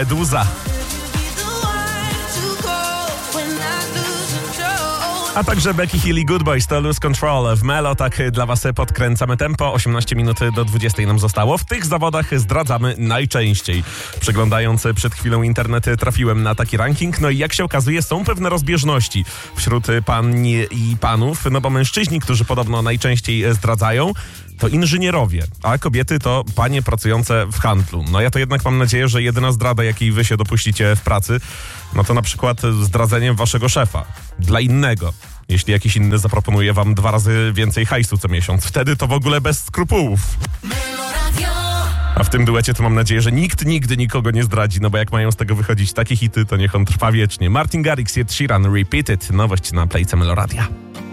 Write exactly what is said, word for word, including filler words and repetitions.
Meduza. A także Becky Hill i Good Boys to Lose Control. W Melo tak dla was podkręcamy tempo. osiemnaście minut do dwudziestej nam zostało. W tych zawodach zdradzamy najczęściej. Przeglądając przed chwilą internet, trafiłem na taki ranking. No i jak się okazuje, są pewne rozbieżności wśród pań i panów. No bo mężczyźni, którzy podobno najczęściej zdradzają, to inżynierowie, a kobiety to panie pracujące w handlu. No ja to jednak mam nadzieję, że jedyna zdrada, jakiej wy się dopuścicie w pracy, no to na przykład zdradzeniem waszego szefa dla innego. Jeśli jakiś inny zaproponuje wam dwa razy więcej hajsu co miesiąc, wtedy to w ogóle bez skrupułów. A w tym duecie to mam nadzieję, że nikt nigdy nikogo nie zdradzi, no bo jak mają z tego wychodzić takie hity, to niech on trwa wiecznie. Martin Garrix, Ed Sheeran, Repeat It. Nowość na Playce Meloradia.